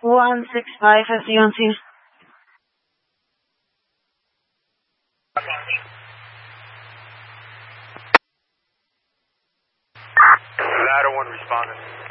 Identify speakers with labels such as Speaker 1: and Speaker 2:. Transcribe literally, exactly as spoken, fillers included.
Speaker 1: one six five, F D on scene.
Speaker 2: Ladder one responding.